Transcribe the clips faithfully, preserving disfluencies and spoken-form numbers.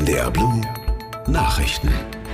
N D R Blue Nachrichten.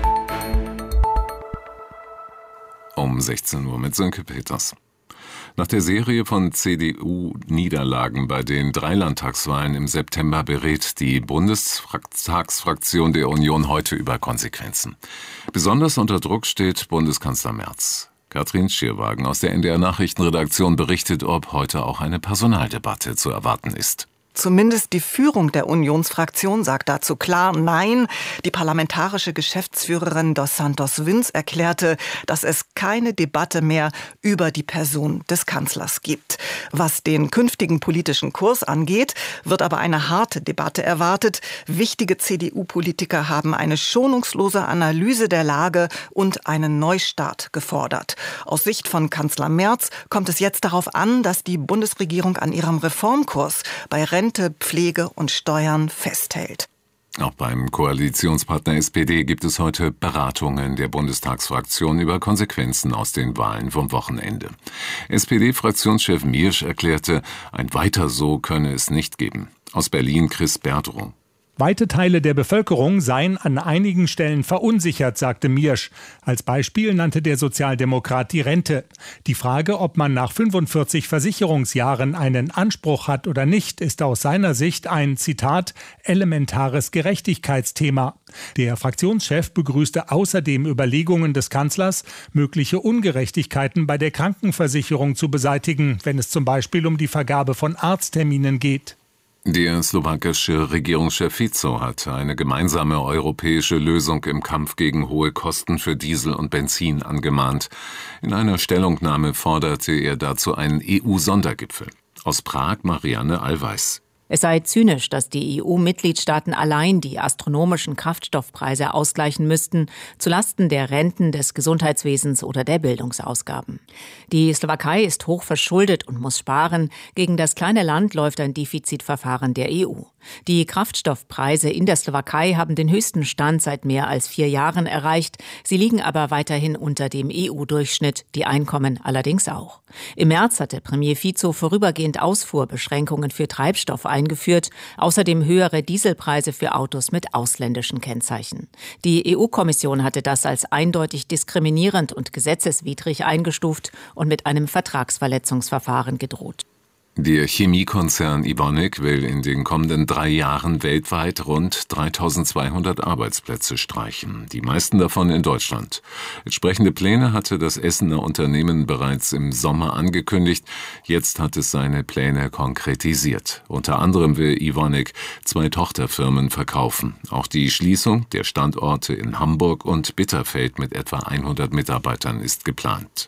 Um sechzehn Uhr mit Sönke Peters. Nach der Serie von C D U-Niederlagen bei den drei Landtagswahlen im September berät die Bundestagsfraktion der Union heute über Konsequenzen. Besonders unter Druck steht Bundeskanzler Merz. Katrin Schierwagen aus der N D R Nachrichtenredaktion berichtet, ob heute auch eine Personaldebatte zu erwarten ist. Zumindest die Führung der Unionsfraktion sagt dazu klar Nein. Die parlamentarische Geschäftsführerin Dos Santos Wins erklärte, dass es keine Debatte mehr über die Person des Kanzlers gibt. Was den künftigen politischen Kurs angeht, wird aber eine harte Debatte erwartet. Wichtige C D U-Politiker haben eine schonungslose Analyse der Lage und einen Neustart gefordert. Aus Sicht von Kanzler Merz kommt es jetzt darauf an, dass die Bundesregierung an ihrem Reformkurs bei Rente, Pflege und Steuern festhält. Auch beim Koalitionspartner S P D gibt es heute Beratungen der Bundestagsfraktion über Konsequenzen aus den Wahlen vom Wochenende. S P D-Fraktionschef Miersch erklärte, ein Weiter so könne es nicht geben. Aus Berlin Chris Berdrow. Weite Teile der Bevölkerung seien an einigen Stellen verunsichert, sagte Miersch. Als Beispiel nannte der Sozialdemokrat die Rente. Die Frage, ob man nach fünfundvierzig Versicherungsjahren einen Anspruch hat oder nicht, ist aus seiner Sicht ein, Zitat, elementares Gerechtigkeitsthema. Der Fraktionschef begrüßte außerdem Überlegungen des Kanzlers, mögliche Ungerechtigkeiten bei der Krankenversicherung zu beseitigen, wenn es zum Beispiel um die Vergabe von Arztterminen geht. Der slowakische Regierungschef Fico hat eine gemeinsame europäische Lösung im Kampf gegen hohe Kosten für Diesel und Benzin angemahnt. In einer Stellungnahme forderte er dazu einen E U-Sondergipfel. Aus Prag Marianne Allweis. Es sei zynisch, dass die E U-Mitgliedstaaten allein die astronomischen Kraftstoffpreise ausgleichen müssten, zulasten der Renten, des Gesundheitswesens oder der Bildungsausgaben. Die Slowakei ist hoch verschuldet und muss sparen. Gegen das kleine Land läuft ein Defizitverfahren der E U. Die Kraftstoffpreise in der Slowakei haben den höchsten Stand seit mehr als vier Jahren erreicht. Sie liegen aber weiterhin unter dem E U-Durchschnitt, die Einkommen allerdings auch. Im März hatte Premier Fico vorübergehend Ausfuhrbeschränkungen für Treibstoff eingeführt, außerdem höhere Dieselpreise für Autos mit ausländischen Kennzeichen. Die E U-Kommission hatte das als eindeutig diskriminierend und gesetzeswidrig eingestuft und mit einem Vertragsverletzungsverfahren gedroht. Der Chemiekonzern Evonik will in den kommenden drei Jahren weltweit rund dreitausendzweihundert Arbeitsplätze streichen, die meisten davon in Deutschland. Entsprechende Pläne hatte das Essener Unternehmen bereits im Sommer angekündigt. Jetzt hat es seine Pläne konkretisiert. Unter anderem will Evonik zwei Tochterfirmen verkaufen. Auch die Schließung der Standorte in Hamburg und Bitterfeld mit etwa hundert Mitarbeitern ist geplant.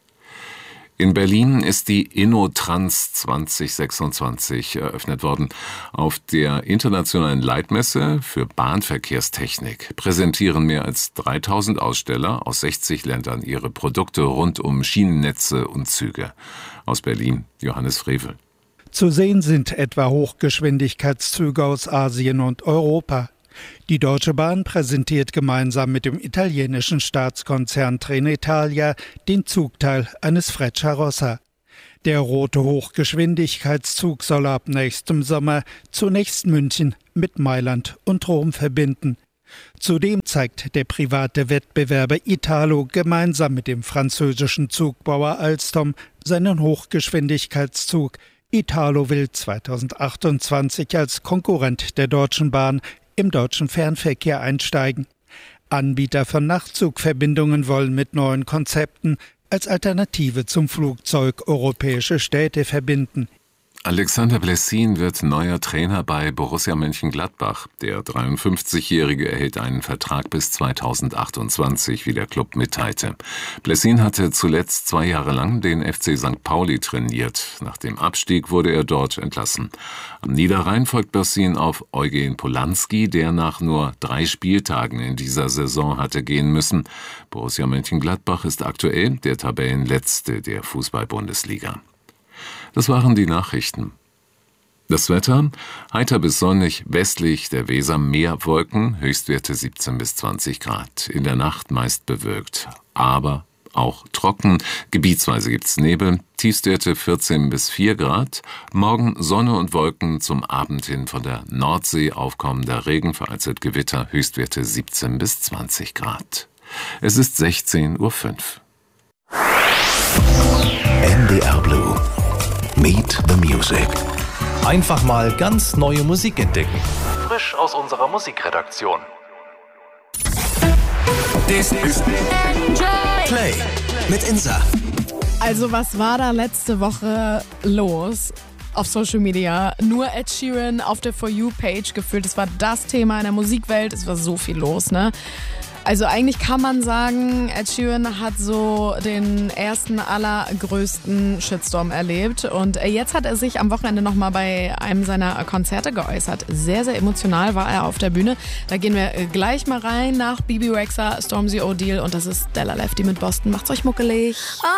In Berlin ist die InnoTrans zwanzig sechsundzwanzig eröffnet worden. Auf der internationalen Leitmesse für Bahnverkehrstechnik präsentieren mehr als dreitausend Aussteller aus sechzig Ländern ihre Produkte rund um Schienennetze und Züge. Aus Berlin Johannes Frevel. Zu sehen sind etwa Hochgeschwindigkeitszüge aus Asien und Europa. Die Deutsche Bahn präsentiert gemeinsam mit dem italienischen Staatskonzern Trenitalia den Zugteil eines Frecciarossa. Der rote Hochgeschwindigkeitszug soll ab nächstem Sommer zunächst München mit Mailand und Rom verbinden. Zudem zeigt der private Wettbewerber Italo gemeinsam mit dem französischen Zugbauer Alstom seinen Hochgeschwindigkeitszug. Italo will zweitausendachtundzwanzig als Konkurrent der Deutschen Bahn im deutschen Fernverkehr einsteigen. Anbieter von Nachtzugverbindungen wollen mit neuen Konzepten als Alternative zum Flugzeug europäische Städte verbinden. Alexander Blessin wird neuer Trainer bei Borussia Mönchengladbach. Der dreiundfünfzigjährige erhält einen Vertrag bis zweitausendachtundzwanzig, wie der Club mitteilte. Blessin hatte zuletzt zwei Jahre lang den F C Sankt Pauli trainiert. Nach dem Abstieg wurde er dort entlassen. Am Niederrhein folgt Blessin auf Eugen Polanski, der nach nur drei Spieltagen in dieser Saison hatte gehen müssen. Borussia Mönchengladbach ist aktuell der Tabellenletzte der Fußball-Bundesliga. Das waren die Nachrichten. Das Wetter: heiter bis sonnig, westlich der Weser mehr Wolken, Höchstwerte siebzehn bis zwanzig Grad. In der Nacht meist bewölkt, aber auch trocken. Gebietsweise gibt's Nebel. Tiefstwerte vierzehn bis vier Grad. Morgen Sonne und Wolken, zum Abend hin von der Nordsee aufkommender Regen, vereinzelt Gewitter, Höchstwerte siebzehn bis zwanzig Grad. Es ist sechzehn Uhr fünf. N D R Blue. Meet the Music. Einfach mal ganz neue Musik entdecken. Frisch aus unserer Musikredaktion. This is Play mit Insa. Also was war da letzte Woche los auf Social Media? Nur Ed Sheeran auf der For You-Page gefühlt. Es war das Thema in der Musikwelt. Es war so viel los, ne? Also eigentlich kann man sagen, Ed Sheeran hat so den ersten allergrößten Shitstorm erlebt. Und jetzt hat er sich am Wochenende nochmal bei einem seiner Konzerte geäußert. Sehr, sehr emotional war er auf der Bühne. Da gehen wir gleich mal rein nach Bebe Rexha, Stormzy O'Neal und das ist Della Lefty mit Boston. Macht's euch muckelig.